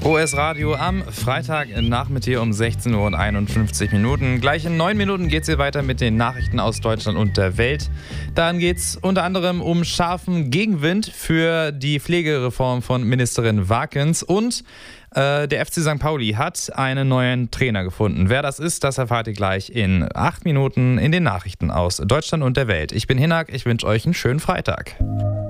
OS Radio am Freitagnachmittag um 16:51 Uhr. Gleich in 9 Minuten geht es hier weiter mit den Nachrichten aus Deutschland und der Welt. Dann geht es unter anderem um scharfen Gegenwind für die Pflegereform von Ministerin Warkens und der FC St. Pauli hat einen neuen Trainer gefunden. Wer das ist, das erfahrt ihr gleich in 8 Minuten in den Nachrichten aus Deutschland und der Welt. Ich bin Hinak, ich wünsche euch einen schönen Freitag.